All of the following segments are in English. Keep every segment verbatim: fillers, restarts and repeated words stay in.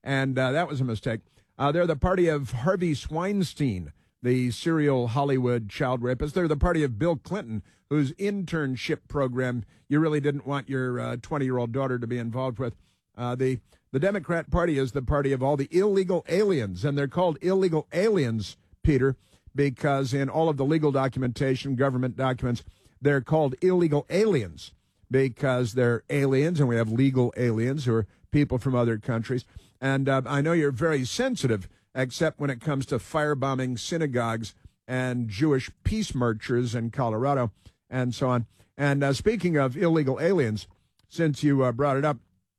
and uh, that was a mistake. Uh, they're the party of Harvey Weinstein, the serial Hollywood child rapist. They're the party of Bill Clinton, whose internship program you really didn't want your uh, twenty-year-old daughter to be involved with. Uh, the, the Democrat Party is the party of all the illegal aliens, and they're called illegal aliens, Peter, because in all of the legal documentation, government documents, they're called illegal aliens because they're aliens, and we have legal aliens who are people from other countries. And uh, I know you're very sensitive, except when it comes to firebombing synagogues and Jewish peace marchers in Colorado and so on. And uh, speaking of illegal aliens, since you uh, brought it up,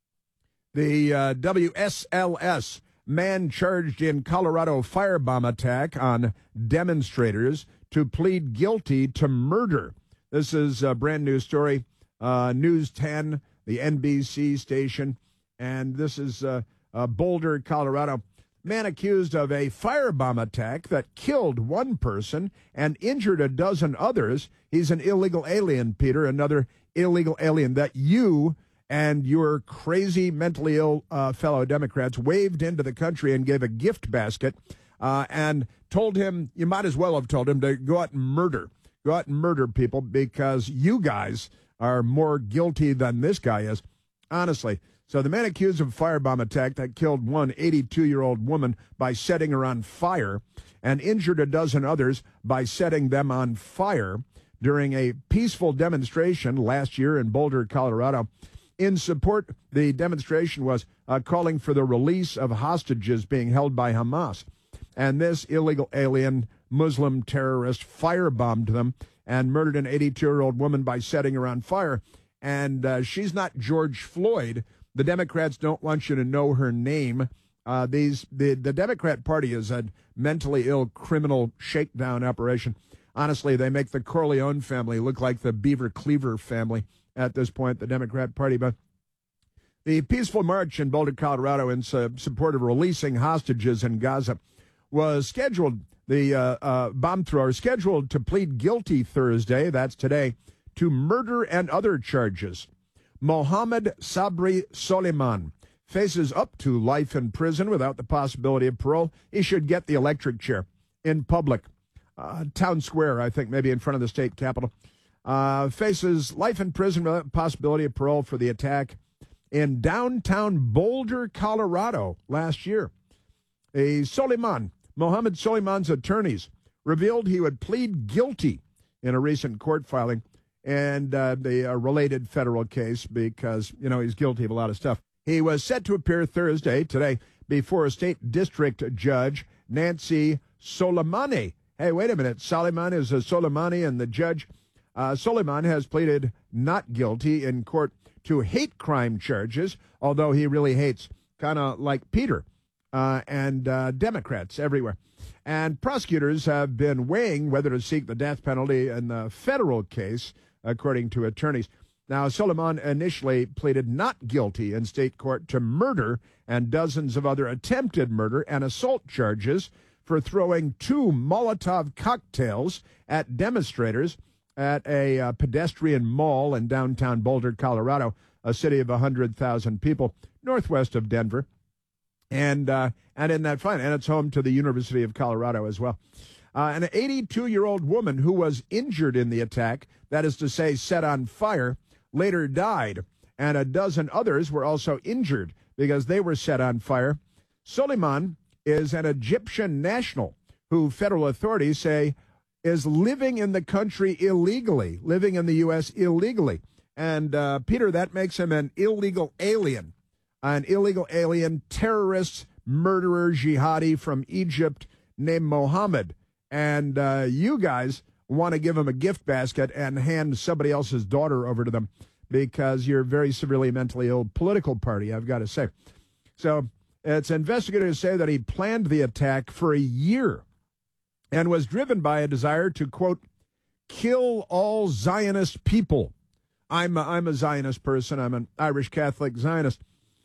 the uh, W S L S, man charged in Colorado firebomb attack on demonstrators, to plead guilty to murder. This is a brand new story, uh, News ten, the N B C station, and this is uh, uh, Boulder, Colorado. Man accused of a firebomb attack that killed one person and injured a dozen others. He's an illegal alien, Peter, another illegal alien that you and your crazy, mentally ill uh, fellow Democrats waved into the country and gave a gift basket uh, and told him, you might as well have told him to go out and murder. Go out and murder people because you guys are more guilty than this guy is, honestly. So the man accused of a firebomb attack that killed one eighty-two-year-old woman by setting her on fire and injured a dozen others by setting them on fire during a peaceful demonstration last year in Boulder, Colorado. In support, the demonstration was uh, calling for the release of hostages being held by Hamas. And this illegal alien Muslim terrorist firebombed them and murdered an eighty-two-year-old woman by setting her on fire. And uh, she's not George Floyd. The Democrats don't want you to know her name. Uh, these the, the Democrat Party is a mentally ill criminal shakedown operation. Honestly, they make the Corleone family look like the Beaver Cleaver family at this point, the Democrat Party. But the peaceful march in Boulder, Colorado, in su- support of releasing hostages in Gaza was scheduled, the uh, uh, bomb thrower scheduled to plead guilty Thursday, that's today, to murder and other charges. Mohammed Sabri Soleiman faces up to life in prison without the possibility of parole. He should get the electric chair in public. Uh, town square, I think, maybe in front of the state capitol. Uh, faces life in prison without possibility of parole for the attack in downtown Boulder, Colorado last year. A Soleiman, Mohammed Soleiman's attorneys revealed he would plead guilty in a recent court filing and uh, the uh, related federal case because, you know, he's guilty of a lot of stuff. He was set to appear Thursday, today, before a state district judge, Nancy Soleimani. Hey, wait a minute. Soleiman is a Soleimani, and the judge, uh, Soleiman, has pleaded not guilty in court to hate crime charges, although he really hates, kind of like Peter, uh, and uh, Democrats everywhere. And prosecutors have been weighing whether to seek the death penalty in the federal case, according to attorneys. Now, Soleiman initially pleaded not guilty in state court to murder and dozens of other attempted murder and assault charges for throwing two Molotov cocktails at demonstrators at a uh, pedestrian mall in downtown Boulder, Colorado, a city of one hundred thousand people, northwest of Denver. And uh, and in that fine, and it's home to the University of Colorado as well. Uh, an eighty-two-year-old woman who was injured in the attack, that is to say, set on fire, later died, and a dozen others were also injured because they were set on fire. Soleiman is an Egyptian national who federal authorities say is living in the country illegally, living in the U S illegally. And, uh, Peter, that makes him an illegal alien, an illegal alien terrorist, murderer, jihadi from Egypt named Mohammed. And uh, you guys want to give him a gift basket and hand somebody else's daughter over to them because you're a very severely mentally ill political party, I've got to say. So it's investigators say that he planned the attack for a year and was driven by a desire to, quote, kill all Zionist people. I'm a, I'm a Zionist person. I'm an Irish Catholic Zionist.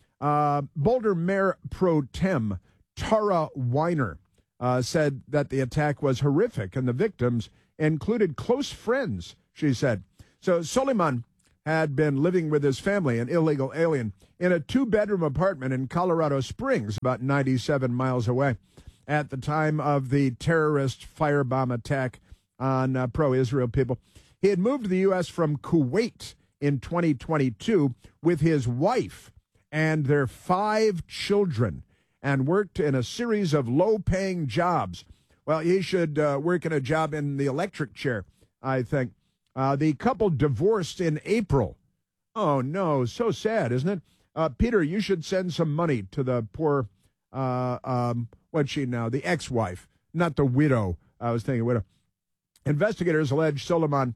Uh, Boulder Mayor Pro Tem Tara Weiner uh, said that the attack was horrific and the victims included close friends, she said. So Soleiman had been living with his family, an illegal alien, in a two-bedroom apartment in Colorado Springs, about ninety-seven miles away, at the time of the terrorist firebomb attack on uh, pro-Israel people. He had moved to the U S from Kuwait in twenty twenty-two with his wife and their five children and worked in a series of low-paying jobs. Well, he should uh, work in a job in the electric chair, I think. Uh, the couple divorced in April. Oh, no, so sad, isn't it? Uh, Peter, you should send some money to the poor, uh, um, what's she now, the ex-wife, not the widow. I was thinking widow. Investigators allege Soleiman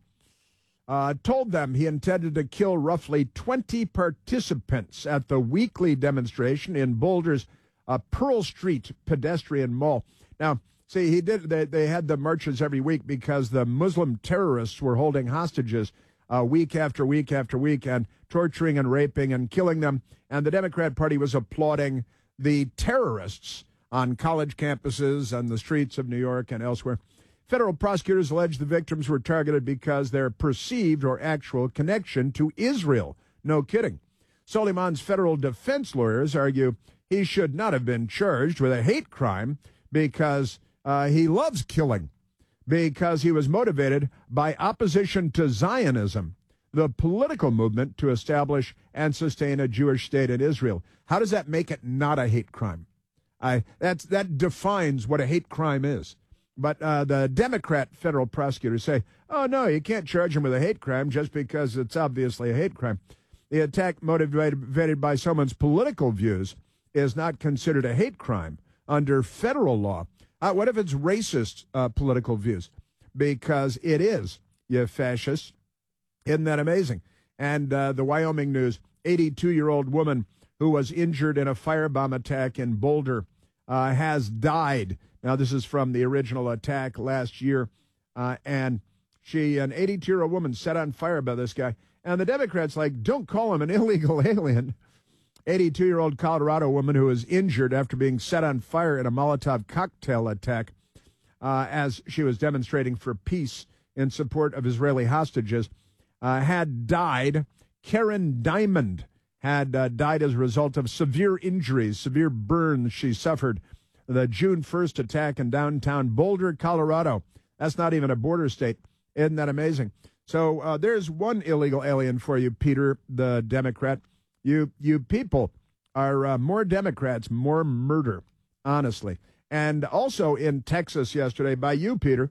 uh, told them he intended to kill roughly twenty participants at the weekly demonstration in Boulder's uh, Pearl Street pedestrian mall. Now, see, he did. They, they had the marches every week because the Muslim terrorists were holding hostages uh, week after week after week and torturing and raping and killing them. And the Democrat Party was applauding the terrorists on college campuses and the streets of New York and elsewhere. Federal prosecutors allege the victims were targeted because their perceived or actual connection to Israel. No kidding. Soleiman's federal defense lawyers argue he should not have been charged with a hate crime because uh, he loves killing, because he was motivated by opposition to Zionism, the political movement to establish and sustain a Jewish state in Israel. How does that make it not a hate crime? I, that's, that defines what a hate crime is. But uh, the Democrat federal prosecutors say, oh, no, you can't charge him with a hate crime just because it's obviously a hate crime. The attack motivated by someone's political views is not considered a hate crime under federal law. Uh, what if it's racist uh, political views? Because it is, you fascists. Isn't that amazing? And uh, the Wyoming News, eighty-two-year-old woman who was injured in a firebomb attack in Boulder uh, has died. Now, this is from the original attack last year. Uh, and she, an eighty-two-year-old woman, set on fire by this guy. And the Democrats like, don't call him an illegal alien. eighty-two-year-old Colorado woman who was injured after being set on fire in a Molotov cocktail attack uh, as she was demonstrating for peace in support of Israeli hostages, uh, had died. Karen Diamond had uh, died as a result of severe injuries, severe burns she suffered. The June first attack in downtown Boulder, Colorado. That's not even a border state. Isn't that amazing? So uh, there's one illegal alien for you, Peter, the Democrat. You you people are uh, more Democrats, more murder, honestly. And also in Texas yesterday, by you, Peter,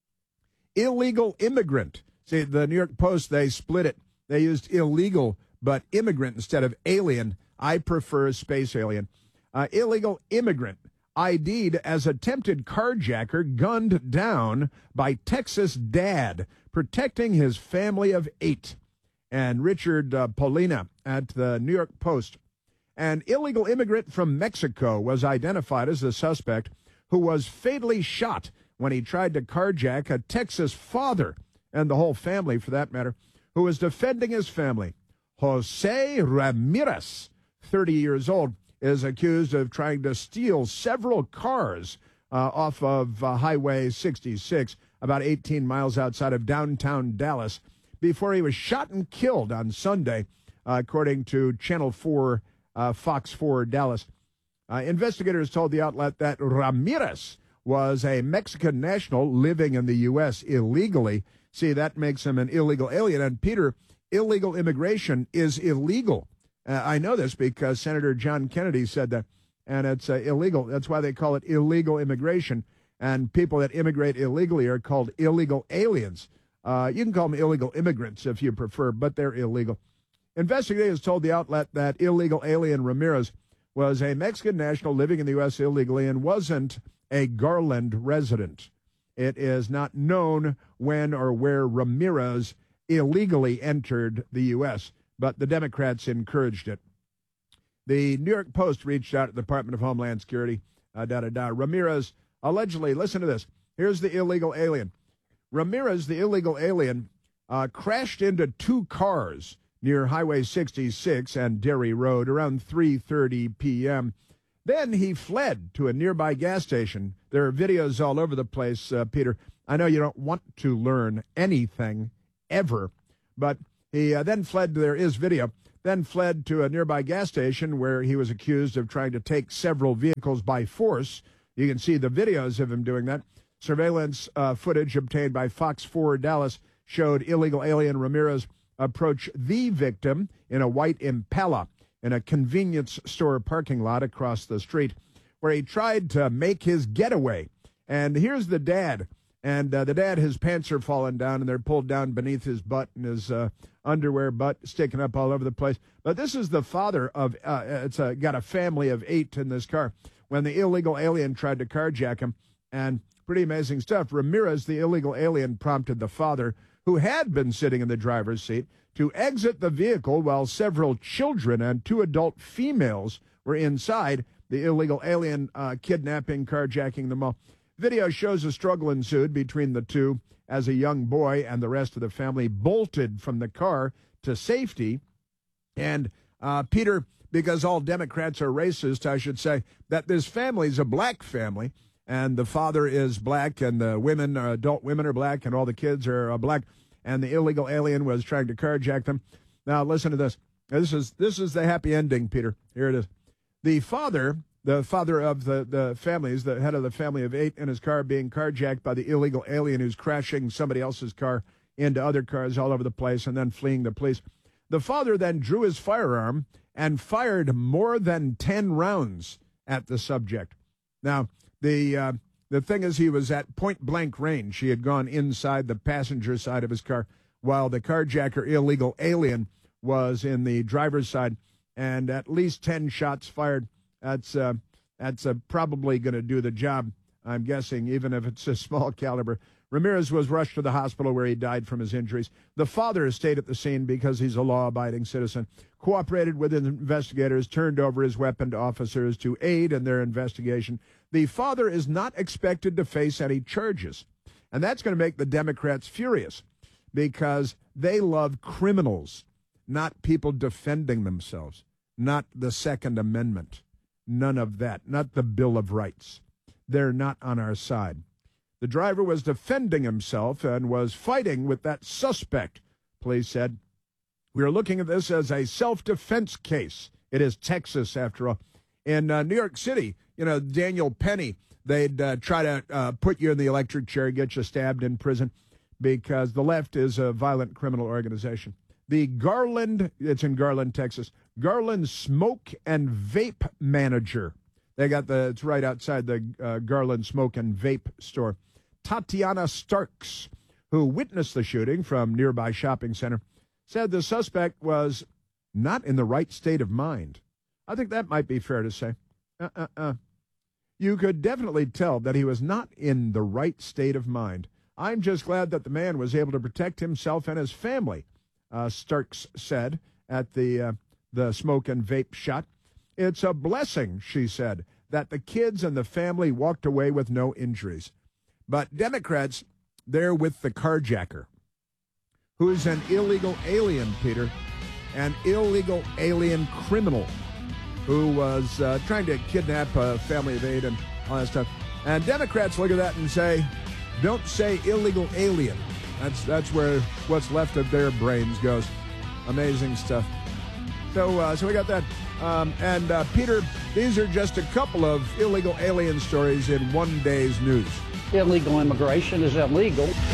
illegal immigrant. See, the New York Post, they split it. They used illegal, but immigrant instead of alien. I prefer space alien. Uh, illegal immigrant, I D'd as attempted carjacker, gunned down by Texas dad, protecting his family of eight. And Richard uh, Paulina at the New York Post. An illegal immigrant from Mexico was identified as the suspect who was fatally shot when he tried to carjack a Texas father, and the whole family for that matter, who was defending his family. Jose Ramirez, thirty years old, is accused of trying to steal several cars uh, off of uh, Highway sixty-six, about eighteen miles outside of downtown Dallas, before he was shot and killed on Sunday, uh, according to Channel four, uh, Fox four Dallas. Uh, investigators told the outlet that Ramirez was a Mexican national living in the U S illegally. See, that makes him an illegal alien. And, Peter, illegal immigration is illegal. Uh, I know this because Senator John Kennedy said that, and it's uh, illegal. That's why they call it illegal immigration. And people that immigrate illegally are called illegal aliens. Uh, you can call them illegal immigrants if you prefer, but they're illegal. Investigators told the outlet that illegal alien Ramirez was a Mexican national living in the U S illegally and wasn't a Garland resident. It is not known when or where Ramirez illegally entered the U S, but the Democrats encouraged it. The New York Post reached out to the Department of Homeland Security. Uh, da, da, da. Ramirez allegedly, listen to this. Here's the illegal alien. Ramirez, the illegal alien, uh, crashed into two cars near Highway sixty-six and Derry Road around three thirty p.m. Then he fled to a nearby gas station. There are videos all over the place, uh, Peter. I know you don't want to learn anything ever, but He uh, then fled. There is video. Then fled to a nearby gas station where he was accused of trying to take several vehicles by force. You can see the videos of him doing that. Surveillance uh, footage obtained by Fox four Dallas showed illegal alien Ramirez approach the victim in a white Impala in a convenience store parking lot across the street, where he tried to make his getaway. And here's the dad. And uh, the dad, his pants are falling down, and they're pulled down beneath his butt, and his uh, underwear butt sticking up all over the place. But this is the father of, uh, it's a, got a family of eight in this car, when the illegal alien tried to carjack him. And pretty amazing stuff. Ramirez, the illegal alien, prompted the father, who had been sitting in the driver's seat, to exit the vehicle while several children and two adult females were inside. The illegal alien uh, kidnapping, carjacking them all. Video shows a struggle ensued between the two as a young boy and the rest of the family bolted from the car to safety. And uh, Peter, because all Democrats are racist, I should say that this family is a black family, and the father is black, and the women, are adult women, are black, and all the kids are uh, black. And the illegal alien was trying to carjack them. Now listen to this. This is this is the happy ending, Peter. Here it is. The father, the father of the, the families, the head of the family of eight in his car, being carjacked by the illegal alien who's crashing somebody else's car into other cars all over the place and then fleeing the police. The father then drew his firearm and fired more than ten rounds at the subject. Now, the uh, the thing is, he was at point-blank range. He had gone inside the passenger side of his car, while the carjacker, illegal alien, was in the driver's side, and at least ten shots fired. That's uh, that's uh, probably going to do the job, I'm guessing, even if it's a small caliber. Ramirez was rushed to the hospital where he died from his injuries. The father stayed at the scene because he's a law-abiding citizen, cooperated with investigators, turned over his weapon to officers to aid in their investigation. The father is not expected to face any charges, and that's going to make the Democrats furious because they love criminals, not people defending themselves, not the Second Amendment, none of that, not the Bill of Rights. They're not on our side. The driver was defending himself and was fighting with that suspect, police said. We are looking at this as a self-defense case. It is Texas, after all. In uh, New York City, you know, Daniel Penny, they'd uh, try to uh, put you in the electric chair, get you stabbed in prison, because the left is a violent criminal organization. The Garland, it's in Garland, Texas, Garland Smoke and Vape Manager. They got the, it's right outside the uh, Garland Smoke and Vape store. Tatiana Starks, who witnessed the shooting from nearby shopping center, said the suspect was not in the right state of mind. I think that might be fair to say. Uh-uh-uh. You could definitely tell that he was not in the right state of mind. I'm just glad that the man was able to protect himself and his family, uh, Starks said at the uh, the smoke and vape shop. It's a blessing, she said, that the kids and the family walked away with no injuries. But Democrats, they're with the carjacker, who's an illegal alien, Peter, an illegal alien criminal who was uh, trying to kidnap a family of eight and all that stuff. And Democrats look at that and say, don't say illegal alien. That's that's where what's left of their brains goes. Amazing stuff. So, uh, so we got that. Um, and, uh, Peter, these are just a couple of illegal alien stories in one day's news. Illegal immigration is illegal.